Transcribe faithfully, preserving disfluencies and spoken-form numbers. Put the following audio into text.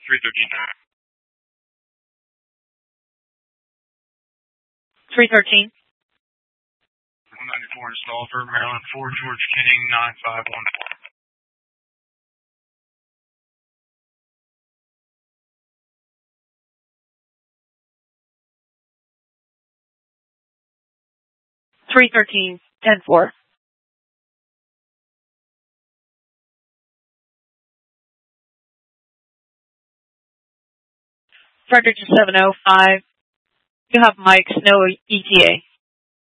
three thirteen. three thirteen. one ninety-four installed for Maryland four, George King, nine five one four. three thirteen, ten four. Frederick seven oh five. You have Mike, Snow E T A.